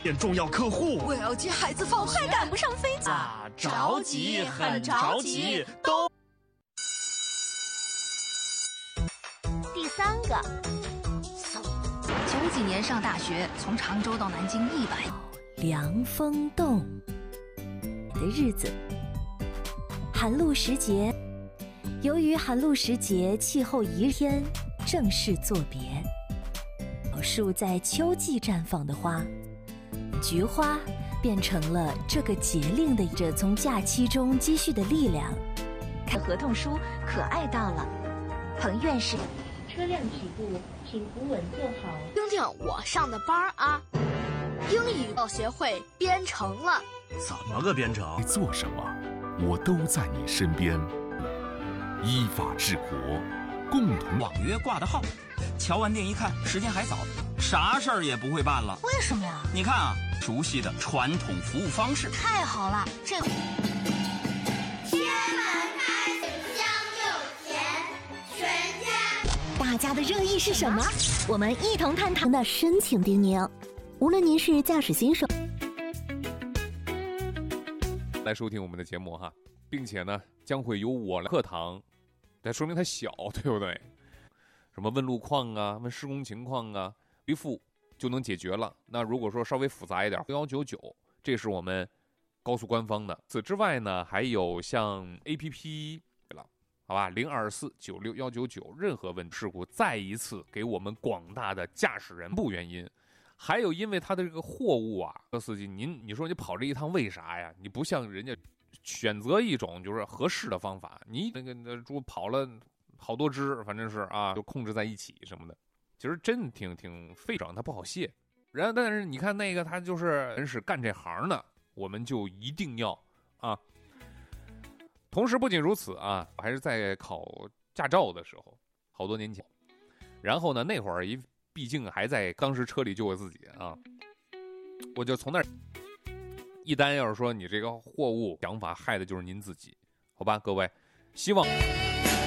见重要客户， 我要接孩子放学， 快赶不上飞机啊！着急，很着急，都。 第三个 ，90几年上大学，从常州到南京100。 凉风洞的日子，寒露时节。由于寒露时节气候宜天，正式作别。树在秋季绽放的花，菊花变成了这个节令的着从假期中积蓄的力量。 看合同书可爱到了，彭院士。 车辆起步，请扶稳坐好。 听听我上的班啊，英语学会编程了。 怎么个编程？ 你做什么，我都在你身边。依法治国，共同。 网约挂的号，瞧完店一看，时间还早，啥事儿也不会办了。 为什么呀？ 你看啊，熟悉的传统服务方式。 太好了，这回。 大家的热议是什么？我们一同探讨。那深情叮咛，无论您是驾驶新手， 来收听我们的节目哈，并且呢，将会由我来课堂，这说明它小，对不对？什么问路况啊，问施工情况啊，回复就能解决了。那如果说稍微复杂一点，1199，这是我们高速官方的。此之外呢，还有像 APP。好吧，024961199，任何问题事故，再一次给我们广大的驾驶人不原因，还有因为他的这个货物啊，司机，你说你跑这一趟为啥呀？你不像人家选择一种就是合适的方法，你那个猪跑了好多只，反正是啊，就控制在一起什么的，其实真挺费整，它不好卸。但是你看那个他就是人是干这行的，我们就一定要啊。同时不仅如此啊，还是在考驾照的时候，好多年前，然后呢那会儿毕竟还在当时车里就我自己啊，我就从那儿一单要是说你这个货物想法害的就是您自己，好吧各位，希望